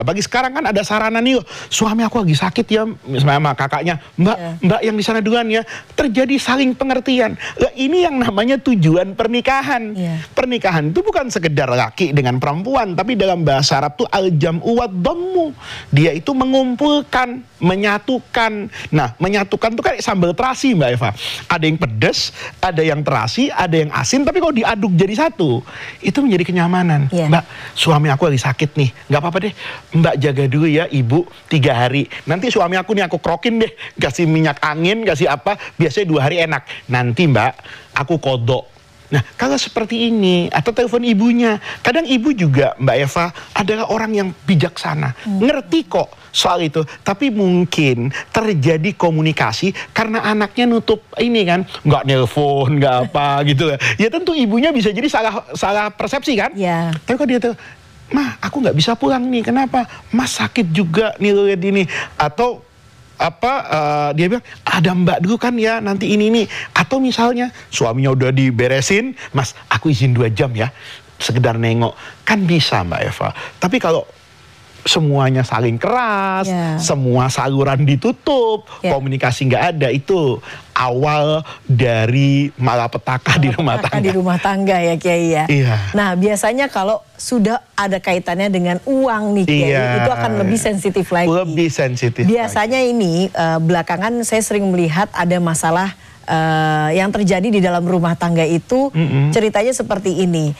Bagi sekarang kan ada sarana nih, suami aku lagi sakit ya, misalnya sama kakaknya, mbak yang di sana duluan ya, terjadi saling pengertian. Lah ini yang namanya tujuan pernikahan. Pernikahan itu bukan sekedar laki dengan perempuan, tapi dalam bahasa Arab tuh al-jam'u wad dhammu. Dia itu mengumpulkan, menyatukan. Nah, menyatukan tuh kayak sambal terasi Mbak Eva. Ada yang pedas, ada yang terasi, ada yang asin, tapi kalau diaduk jadi satu, itu menjadi kenyamanan. Mbak, suami aku lagi sakit nih, nggak apa-apa deh, Mbak jaga dulu ya ibu 3 hari. Nanti suami aku nih aku krokin deh, kasih minyak angin, kasih apa, biasanya 2 hari enak. Nanti Mbak, aku kodok. Nah, kalau seperti ini, atau telepon ibunya, kadang ibu juga Mbak Eva adalah orang yang bijaksana, ngerti kok soal itu, tapi mungkin terjadi komunikasi karena anaknya nutup ini kan, nggak nelpon, nggak apa gitu. Ya tentu ibunya bisa jadi salah persepsi kan. Tapi kok dia tuh, "Mah, aku nggak bisa pulang nih, kenapa? Mas sakit juga nih lihat ini." Atau dia bilang, "Ada mbak dulu kan ya, nanti ini." Atau misalnya suaminya udah diberesin, "Mas, aku izin 2 jam ya, sekedar nengok." Kan bisa Mbak Eva. Tapi kalau semuanya saling keras, semua saluran ditutup, komunikasi nggak ada, itu awal dari malapetaka di rumah tangga. Di rumah tangga ya Kiai ya. Nah, biasanya kalau sudah ada kaitannya dengan uang nih Kiai, itu akan lebih sensitif lagi. Lebih sensitif. Biasanya ini belakangan saya sering melihat ada masalah yang terjadi di dalam rumah tangga itu, ceritanya seperti ini.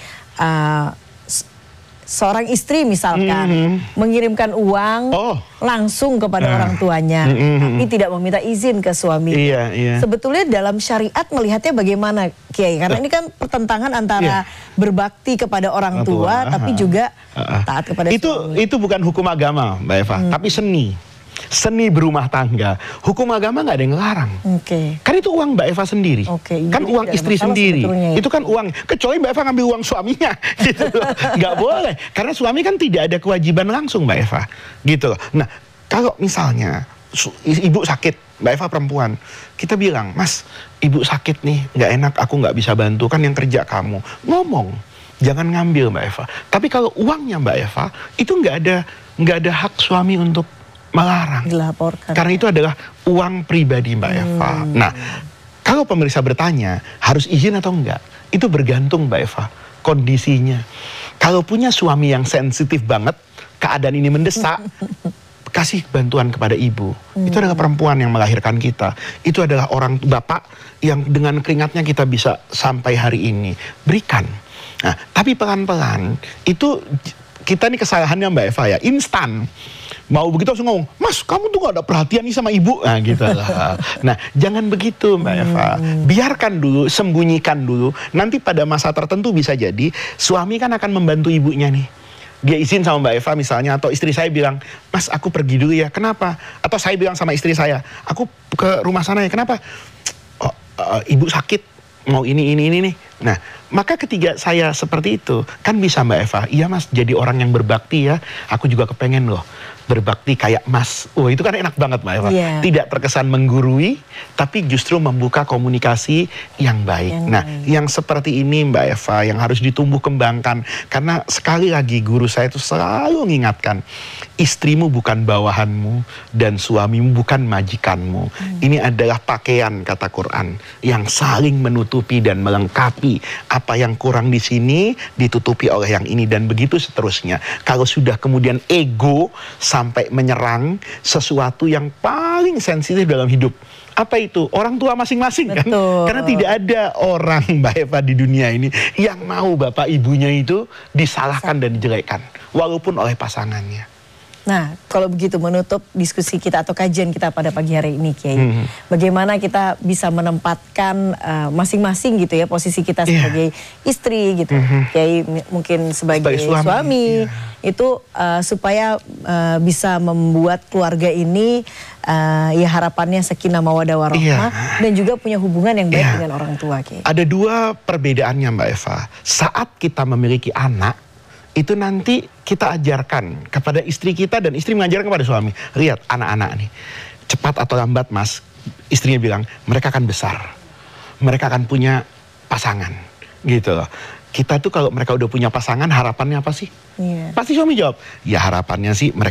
Seorang istri misalkan mengirimkan uang langsung kepada orang tuanya, tapi tidak meminta izin ke suami. Sebetulnya dalam syariat melihatnya bagaimana Kiai? Karena ini kan pertentangan antara berbakti kepada orang tua, tapi juga taat kepada suami. Itu bukan hukum agama Mbak Eva, tapi seni berumah tangga. Hukum agama nggak ada yang ngelarang. Kan itu uang Mbak Eva sendiri. Kan uang istri sendiri. Itu kan uang. Kecuali Mbak Eva ngambil uang suaminya. Gitu loh. Nggak boleh. Karena suami kan tidak ada kewajiban langsung Mbak Eva. Gitu loh. Nah, kalau misalnya ibu sakit, Mbak Eva perempuan, kita bilang, "Mas, ibu sakit nih, nggak enak, aku nggak bisa bantu, kan yang kerja kamu." Ngomong. Jangan ngambil Mbak Eva. Tapi kalau uangnya Mbak Eva, itu nggak ada hak suami untuk melarang. Dilaporkan. Karena itu adalah uang pribadi Mbak Eva. Nah, kalau pemirsa bertanya harus izin atau enggak, itu bergantung Mbak Eva kondisinya. Kalau punya suami yang sensitif banget, keadaan ini mendesak, kasih bantuan kepada ibu. Itu adalah perempuan yang melahirkan kita. Itu adalah orang bapak yang dengan keringatnya kita bisa sampai hari ini. Berikan. Nah, tapi pelan-pelan itu kita nih kesalahannya Mbak Eva ya, instan. Mau begitu langsung ngomong, "Mas, kamu tuh gak ada perhatian nih sama ibu." Nah gitu lah. Nah, jangan begitu Mbak Eva. Biarkan dulu, sembunyikan dulu. Nanti pada masa tertentu bisa jadi suami kan akan membantu ibunya nih. Dia izin sama Mbak Eva misalnya, atau istri saya bilang, "Mas, aku pergi dulu ya." "Kenapa?" Atau saya bilang sama istri saya, "Aku ke rumah sana ya." "Kenapa?" "Ibu sakit, mau ini nih." Nah, maka ketika saya seperti itu, kan bisa Mbak Eva, "Iya Mas, jadi orang yang berbakti ya. Aku juga kepengen loh berbakti kayak Mas." Oh, itu kan enak banget Mbak Eva. Tidak terkesan menggurui, tapi justru membuka komunikasi yang baik. Yang seperti ini Mbak Eva yang harus ditumbuh kembangkan. Karena sekali lagi guru saya itu selalu mengingatkan, istrimu bukan bawahanmu dan suamimu bukan majikanmu. Ini adalah pakaian, kata Quran, yang saling menutupi dan melengkapi. Apa yang kurang di sini ditutupi oleh yang ini, dan begitu seterusnya. Kalau sudah kemudian ego sampai menyerang sesuatu yang paling sensitif dalam hidup, apa itu? Orang tua masing-masing kan? Karena tidak ada orang Mbak Eva di dunia ini yang mau bapak ibunya itu disalahkan dan dijelekkan, walaupun oleh pasangannya. Nah, kalau begitu menutup diskusi kita atau kajian kita pada pagi hari ini Kiai, bagaimana kita bisa menempatkan masing-masing gitu ya posisi kita sebagai istri gitu, Kiai mungkin sebagai suami itu supaya bisa membuat keluarga ini ya harapannya sakinah mawaddah warahmah dan juga punya hubungan yang baik dengan orang tua Kiai. Ada 2 perbedaannya Mbak Eva. Saat kita memiliki anak, itu nanti kita ajarkan kepada istri kita dan istri mengajarkan kepada suami. Lihat anak-anak nih, cepat atau lambat Mas, istrinya bilang, mereka akan besar, mereka akan punya pasangan, gitu loh. Kita tuh kalau mereka udah punya pasangan, harapannya apa sih? Pasti suami jawab, ya harapannya sih mereka